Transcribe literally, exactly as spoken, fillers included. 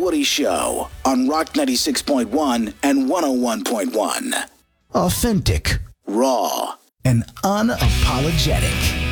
Woody Show on Rock ninety-six point one and one oh one point one. Authentic, raw, and unapologetic.